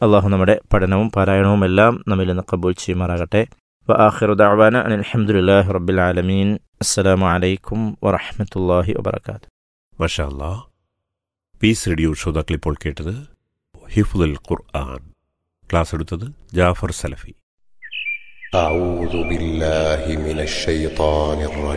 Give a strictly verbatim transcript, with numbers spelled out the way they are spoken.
അള്ളാഹു നമ്മുടെ പഠനവും പാരായണവും എല്ലാം നമ്മിൽ നിന്ന് കബൂൽ ചെയ്യുമാറാകട്ടെ. വആഖിറു ദഅ്വാന അനിൽ ഹംദുലില്ലാഹി റബ്ബിൽ ആലമീൻ. അസ്സലാമു അലൈക്കും വറഹ്മത്തുള്ളാഹി വബറകാതുഹു. മാഷാ അല്ലാഹ്. പീസ് റേഡിയോ ശ്രോതാക്കൾ ഇപ്പോൾ കേട്ടത് ഹിഫ്ദുൽ ഖുർആൻ. ക്ലാസ് എടുത്തത് ജാഫർ സലഫി. أعوذ بالله من الشيطان الرجيم